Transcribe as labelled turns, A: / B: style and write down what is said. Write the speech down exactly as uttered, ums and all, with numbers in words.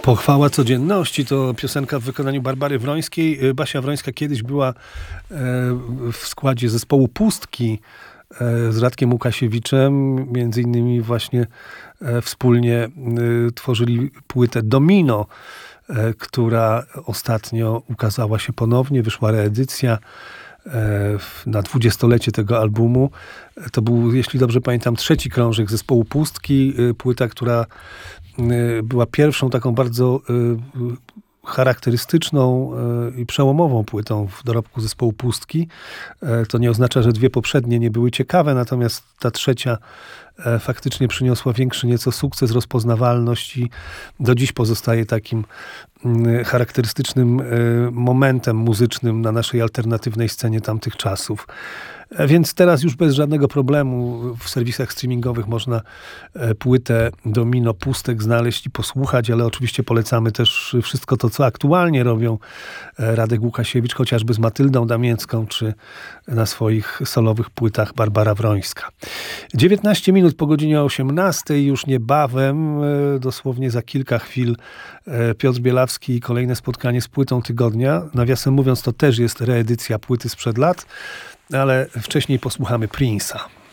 A: Pochwała codzienności to piosenka w wykonaniu Barbary Wrońskiej. Basia Wrońska kiedyś była w składzie zespołu Pustki z Radkiem Łukasiewiczem. Między innymi właśnie wspólnie tworzyli płytę Domino, która ostatnio ukazała się ponownie. Wyszła reedycja na dwudziestolecie tego albumu. To był, jeśli dobrze pamiętam, trzeci krążek zespołu Pustki. Płyta, która była pierwszą taką bardzo charakterystyczną i przełomową płytą w dorobku zespołu Pustki. To nie oznacza, że dwie poprzednie nie były ciekawe, natomiast ta trzecia faktycznie przyniosła większy nieco sukces, rozpoznawalność i do dziś pozostaje takim charakterystycznym momentem muzycznym na naszej alternatywnej scenie tamtych czasów. Więc teraz już bez żadnego problemu w serwisach streamingowych można płytę Domino Pustek znaleźć i posłuchać, ale oczywiście polecamy też wszystko to, co aktualnie robią Radek Łukasiewicz, chociażby z Matyldą Damięcką, czy na swoich solowych płytach Barbara Wrońska. dziewiętnaście minut po godzinie osiemnastej, już niebawem, dosłownie za kilka chwil, Piotr Bielawski i kolejne spotkanie z płytą tygodnia. Nawiasem mówiąc, to też jest reedycja płyty sprzed lat, ale wcześniej posłuchamy Prince'a.